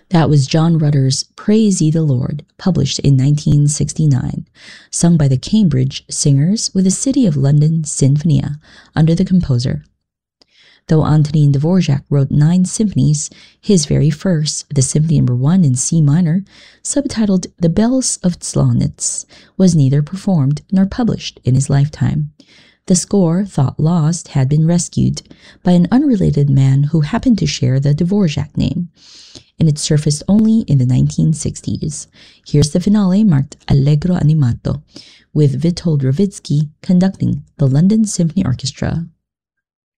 That was John Rutter's Praise Ye the Lord, published in 1969, sung by the Cambridge Singers with the City of London Sinfonia under the composer. Though Antonin Dvorak wrote 9 symphonies, his very first, the Symphony No. 1 in C minor, subtitled The Bells of Zlonitz, was neither performed nor published in his lifetime. The score, thought lost, had been rescued by an unrelated man who happened to share the Dvorak name, and it surfaced only in the 1960s. Here's the finale marked Allegro Animato, with Witold Rawicki conducting the London Symphony Orchestra.